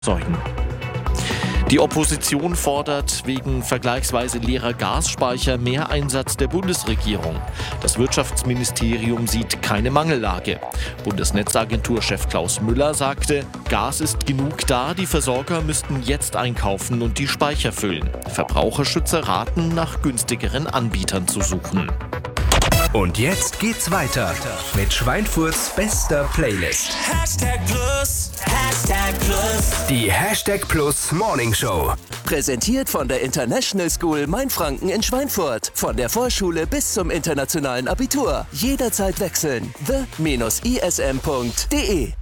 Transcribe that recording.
erzeugen. Die Opposition fordert wegen vergleichsweise leerer Gasspeicher mehr Einsatz der Bundesregierung. Das Wirtschaftsministerium sieht keine Mangellage. Bundesnetzagenturchef Klaus Müller sagte, Gas ist genug da, die Versorger müssten jetzt einkaufen und die Speicher füllen. Verbraucherschützer raten, nach günstigeren Anbietern zu suchen. Und jetzt geht's weiter mit Schweinfurts bester Playlist. Hashtag Plus, Hashtag Plus. Die Hashtag Plus Morning Show. Präsentiert von der International School Mainfranken in Schweinfurt. Von der Vorschule bis zum internationalen Abitur. Jederzeit wechseln. the-ism.de